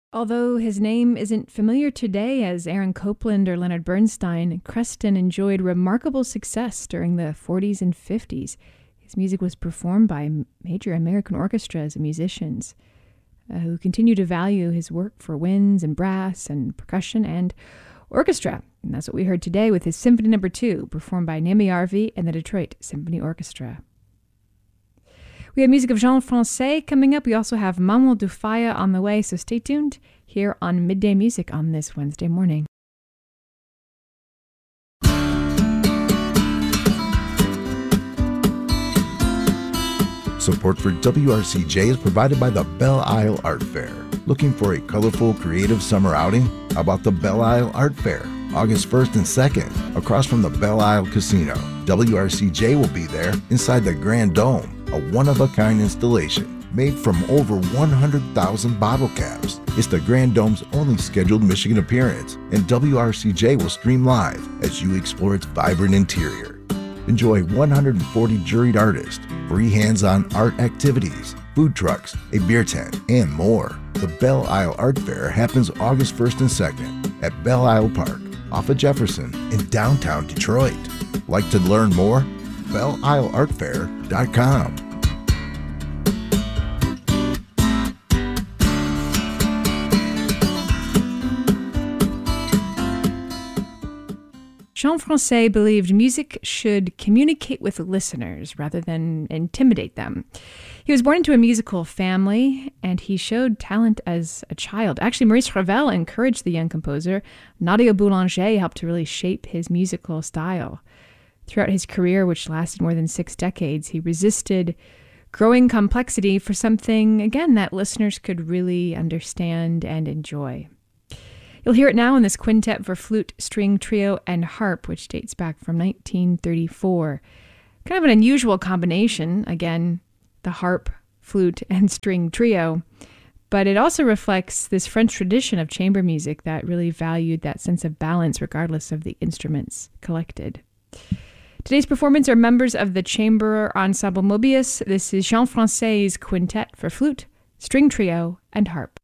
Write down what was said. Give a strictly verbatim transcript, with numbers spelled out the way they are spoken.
Although his name isn't familiar today as Aaron Copland or Leonard Bernstein, Creston enjoyed remarkable success during the forties and fifties. His music was performed by major American orchestras and musicians uh, who continue to value his work for winds and brass and percussion and orchestra. And that's what we heard today with his Symphony Number Two, performed by Nemi Arvi and the Detroit Symphony Orchestra. We have music of Jean Francais coming up. We also have Maman du Faya on the way, so stay tuned here on Midday Music on this Wednesday morning. Support for W R C J is provided by the Belle Isle Art Fair. Looking for a colorful, creative summer outing? How about the Belle Isle Art Fair? August first and second, across from the Belle Isle Casino. W R C J will be there inside the Grand Dome, a one-of-a-kind installation made from over one hundred thousand bottle caps. It's the Grand Dome's only scheduled Michigan appearance, and W R C J will stream live as you explore its vibrant interior. Enjoy one hundred forty juried artists, free hands-on art activities, food trucks, a beer tent, and more. The Belle Isle Art Fair happens August first and second at Belle Isle Park, off of Jefferson in downtown Detroit. Like to learn more? belle isle art fair dot com. Jean Francais believed music should communicate with listeners rather than intimidate them. He was born into a musical family, and he showed talent as a child. Actually, Maurice Ravel encouraged the young composer. Nadia Boulanger helped to really shape his musical style. Throughout his career, which lasted more than six decades, he resisted growing complexity for something, again, that listeners could really understand and enjoy. You'll hear it now in this quintet for flute, string, trio, and harp, which dates back from nineteen thirty-four. Kind of an unusual combination, again, the harp, flute, and string trio. But it also reflects this French tradition of chamber music that really valued that sense of balance regardless of the instruments collected. Today's performers are members of the Chamber Ensemble Mobius. This is Jean Francais' quintet for flute, string trio, and harp.